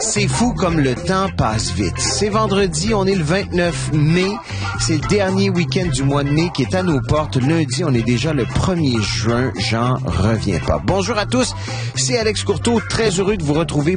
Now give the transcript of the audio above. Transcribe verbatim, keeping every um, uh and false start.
C'est fou comme le temps passe vite. C'est vendredi, on est le vingt-neuf mai. C'est le dernier week-end du mois de mai qui est à nos portes. Lundi, on est déjà le premier juin. J'en reviens pas. Bonjour à tous, c'est Alex Courteau. Très heureux de vous retrouver